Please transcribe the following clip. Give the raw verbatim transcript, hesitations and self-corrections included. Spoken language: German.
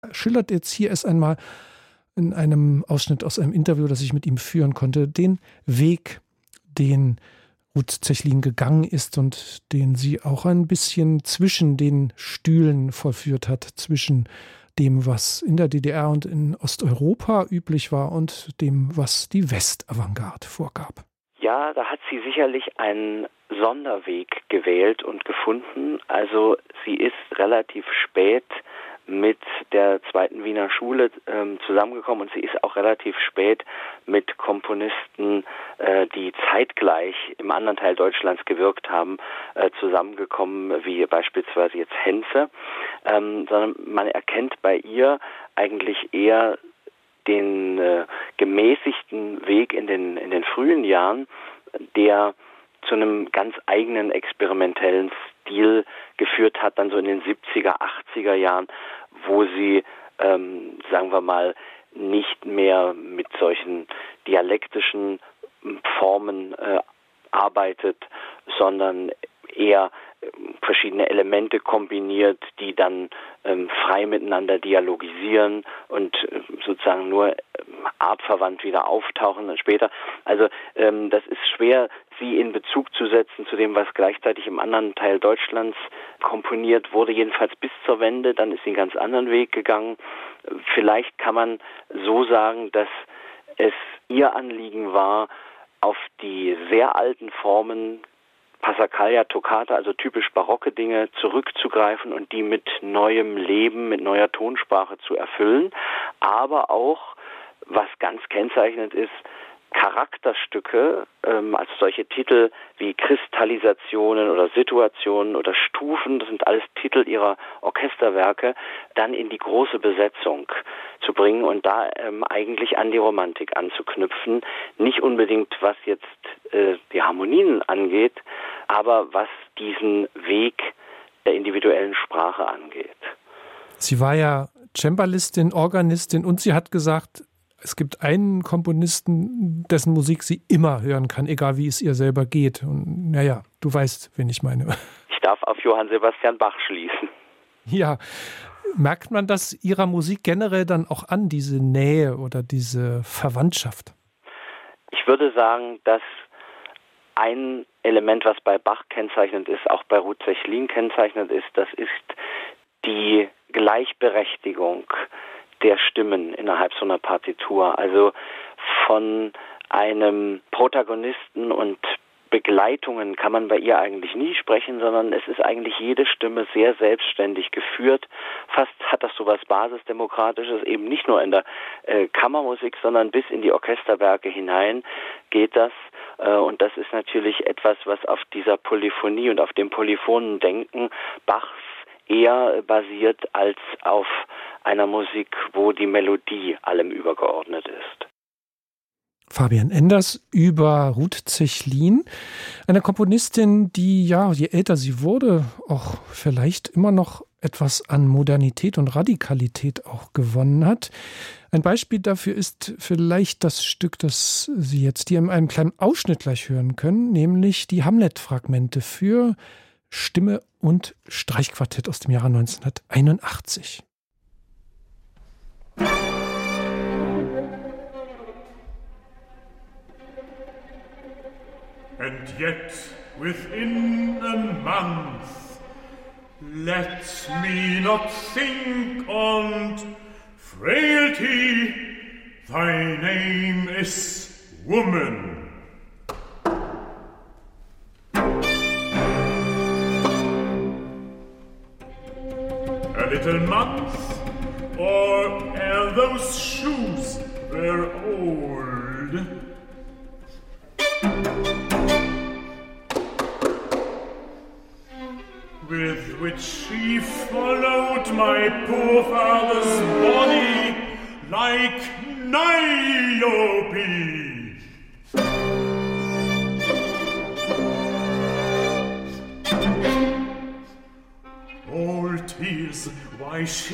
schildert jetzt hier erst einmal in einem Ausschnitt aus einem Interview, das ich mit ihm führen konnte, den Weg, den Ruth Zechlin gegangen ist und den sie auch ein bisschen zwischen den Stühlen vollführt hat, zwischen dem, was in der D D R und in Osteuropa üblich war und dem, was die Westavantgarde vorgab. Ja, da hat sie sicherlich einen Sonderweg gewählt und gefunden. Also sie ist relativ spät mit der zweiten Wiener Schule ähm, zusammengekommen und sie ist auch relativ spät mit Komponisten, äh, die zeitgleich im anderen Teil Deutschlands gewirkt haben, äh, zusammengekommen, wie beispielsweise jetzt Henze, ähm, sondern man erkennt bei ihr eigentlich eher den äh, gemäßigten Weg in den in den frühen Jahren, der zu einem ganz eigenen experimentellen Stil geführt hat, dann so in den siebziger, achtziger Jahren, wo sie, ähm, sagen wir mal, nicht mehr mit solchen dialektischen Formen äh, arbeitet, sondern eher verschiedene Elemente kombiniert, die dann ähm, frei miteinander dialogisieren und äh, sozusagen nur ähm, artverwandt wieder auftauchen und später. Also ähm, das ist schwer, sie in Bezug zu setzen zu dem, was gleichzeitig im anderen Teil Deutschlands komponiert wurde, jedenfalls bis zur Wende. Dann ist sie einen ganz anderen Weg gegangen. Vielleicht kann man so sagen, dass es ihr Anliegen war, auf die sehr alten Formen Passacaglia, Toccata, also typisch barocke Dinge, zurückzugreifen und die mit neuem Leben, mit neuer Tonsprache zu erfüllen, aber auch, was ganz kennzeichnend ist, Charakterstücke, ähm, also solche Titel wie Kristallisationen oder Situationen oder Stufen, das sind alles Titel ihrer Orchesterwerke, dann in die große Besetzung zu bringen und da ähm, eigentlich an die Romantik anzuknüpfen. Nicht unbedingt, was jetzt äh, die Harmonien angeht, aber was diesen Weg der individuellen Sprache angeht. Sie war ja Cembalistin, Organistin und sie hat gesagt, es gibt einen Komponisten, dessen Musik sie immer hören kann, egal wie es ihr selber geht. Und naja, du weißt, wen ich meine. Ich darf auf Johann Sebastian Bach schließen. Ja, merkt man das ihrer Musik generell dann auch an, diese Nähe oder diese Verwandtschaft? Ich würde sagen, dass ein Element, was bei Bach kennzeichnend ist, auch bei Ruth Zechlin kennzeichnend ist, das ist die Gleichberechtigung der Stimmen innerhalb so einer Partitur. Also von einem Protagonisten und Begleitungen kann man bei ihr eigentlich nie sprechen, sondern es ist eigentlich jede Stimme sehr selbstständig geführt. Fast hat das so was Basisdemokratisches, eben nicht nur in der äh, Kammermusik, sondern bis in die Orchesterwerke hinein geht das. Äh, und das ist natürlich etwas, was auf dieser Polyphonie und auf dem polyphonen Denken Bachs eher basiert als auf einer Musik, wo die Melodie allem übergeordnet ist. Fabian Enders über Ruth Zechlin, eine Komponistin, die, ja, je älter sie wurde, auch vielleicht immer noch etwas an Modernität und Radikalität auch gewonnen hat. Ein Beispiel dafür ist vielleicht das Stück, das Sie jetzt hier in einem kleinen Ausschnitt gleich hören können, nämlich die Hamlet-Fragmente für Stimme und Streichquartett aus dem Jahre neunzehnhunderteinundachtzig. And yet within a month let me not think on frailty, thy name is woman. A little month, or ere those shoes were old, with which she followed my poor father's body like Niobe. All tears, why she